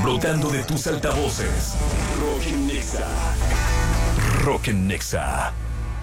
brotando de tus altavoces. Rock en Nexa. Rock en Nexa.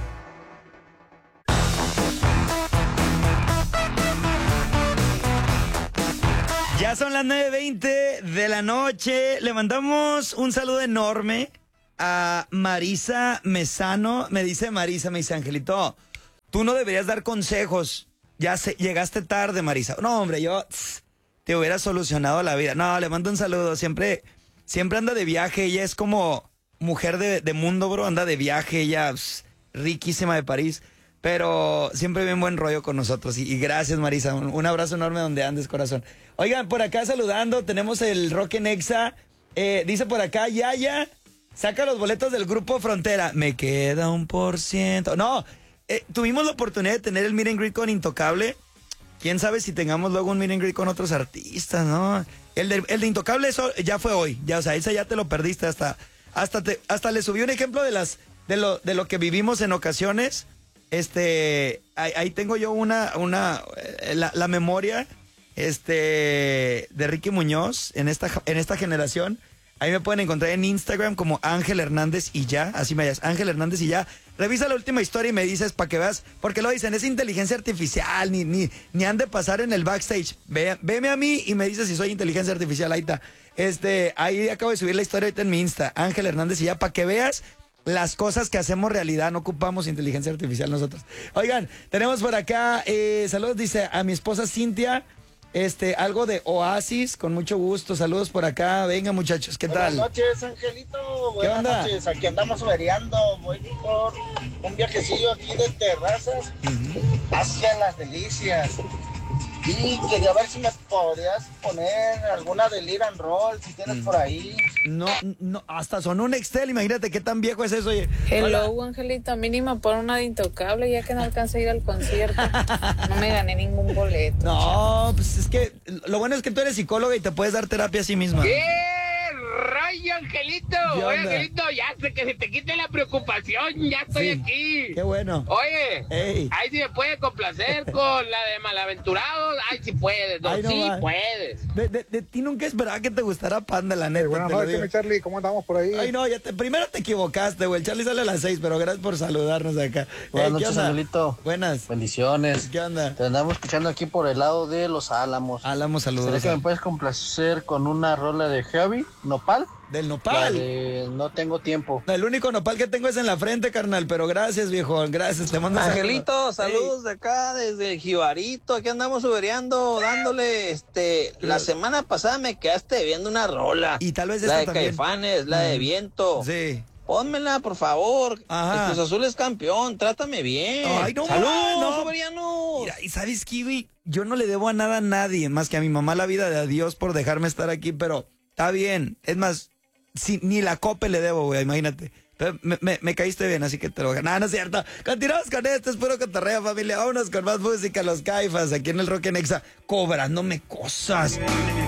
Ya son las 9:20 de la noche. Le mandamos un saludo enorme a Marisa Mesano. Me dice Angelito, tú no deberías dar consejos. Llegaste tarde, Marisa. No, hombre, yo te hubiera solucionado la vida. No, le mando un saludo. Siempre anda de viaje. Ella es como mujer de mundo, bro. Anda de viaje. Ella riquísima de París. Pero siempre bien buen rollo con nosotros. Y gracias, Marisa. Un abrazo enorme donde andes, corazón. Oigan, por acá saludando, tenemos el Rock en Nexa. Dice por acá, Yaya, saca los boletos del Grupo Frontera. Me queda 1%. No, tuvimos la oportunidad de tener el meet and greet con Intocable. Quién sabe si tengamos luego un meet and greet con otros artistas, ¿no? El de Intocable, eso ya fue hoy. Ya, o sea, ese ya te lo perdiste. Hasta le subí un ejemplo de lo que vivimos en ocasiones. Ahí tengo yo la memoria de Ricky Muñoz en esta generación. Ahí me pueden encontrar en Instagram como Ángel Hernández y ya, así me llamas, Ángel Hernández y ya. Revisa la última historia y me dices para que veas, porque lo dicen, es inteligencia artificial, ni han de pasar en el backstage. Veme a mí y me dices si soy inteligencia artificial, ahí está. Ahí acabo de subir la historia ahorita en mi Insta, Ángel Hernández y ya, para que veas las cosas que hacemos realidad. No ocupamos inteligencia artificial nosotros. Oigan, tenemos por acá, saludos, dice a mi esposa Cintia, algo de Oasis, con mucho gusto. Saludos por acá. Venga, muchachos, ¿qué tal? Buenas noches, Angelito. Buenas noches. Aquí andamos feriando. Voy por un viajecillo aquí de Terrazas hacia Las Delicias. Y quería ver si me podrías poner alguna de Lir and Roll, si tienes por ahí. No, hasta sonó un Excel, imagínate qué tan viejo es eso. Oye. Hello, hola. Angelito, mínimo por una de Intocable, ya que no alcancé a ir al concierto. No me gané ningún boleto. No, pues es que lo bueno es que tú eres psicóloga y te puedes dar terapia a sí misma. ¿Qué rayo, Angelito? Oye, Angelito, ya sé que se te quite la preocupación, ya estoy aquí. Qué bueno. Oye, ahí sí me puede complacer con la de Malaventurados. Ay, sí puedes, no, sí puedes. De ti nunca esperaba que te gustara Panda, la neta. Buenas noches, mi Charlie, ¿cómo andamos por ahí? Ay, no, primero te equivocaste, güey. El Charlie sale a las 6, pero gracias por saludarnos acá. Buenas noches, Angelito. Buenas. Bendiciones. ¿Qué onda? Te andamos escuchando aquí por el lado de Los Álamos. Saludos. ¿Será que me puedes complacer con una rola de Heavy, Nopal? ¿Del Nopal? No tengo tiempo. El único nopal que tengo es en la frente, carnal, pero gracias, viejo, gracias, te mando Angelito, saludos de acá, desde Jibarito, aquí andamos ubereando, dándole, la semana pasada me quedaste viendo una rola. Y tal vez la de también. Caifanes, la de Viento. Sí. Pónmela, por favor. Ajá. El Cruz Azul es campeón, trátame bien. Ay, no, ¡Saludos, uberianos! Mira, y sabes, Kiwi, yo no le debo a nada a nadie, más que a mi mamá la vida de adiós por dejarme estar aquí, pero está bien, es más, ni la cope le debo, güey, imagínate. Pero me caíste bien, así que te lo voy a ganar. No es cierto. Continuamos con esto, es puro cotorreo, familia. Vámonos con más música, los Caifas, aquí en el Rock en Nexa, cobrándome cosas.